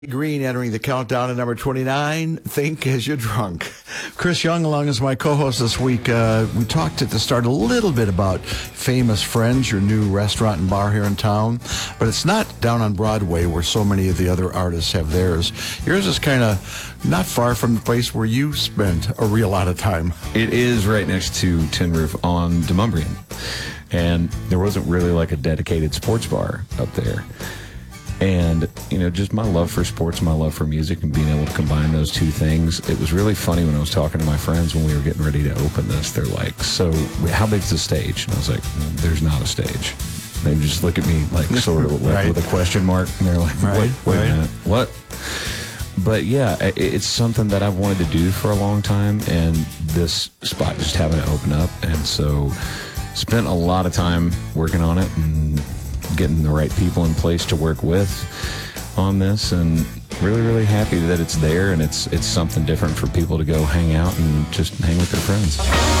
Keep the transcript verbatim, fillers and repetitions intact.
Green entering the countdown at number twenty-nine, Think As You're Drunk. Chris Young along as my co-host this week. Uh, we talked at the start a little bit about Famous Friends, your new restaurant and bar here in town. But it's not down on Broadway where so many of the other artists have theirs. Yours is kind of not far from the place where you spent a real lot of time. It is right next to Tin Roof on Demumbrian. And there wasn't really like a dedicated sports bar up there. And, you know, just my love for sports, my love for music, and being able to combine those two things. It was really funny when I was talking to my friends when we were getting ready to open this. They're like, so how big's the stage? And I was like, there's not a stage. They just look at me like sort of like right. with a question mark. And they're like, right. wait, wait right. a minute, what? But yeah, it's something that I've wanted to do for a long time. And this spot just happened to open up. And so spent a lot of time working on it and getting the right people in place to work with on this, and really, really happy that it's there and it's it's something different for people to go hang out and just hang with their friends.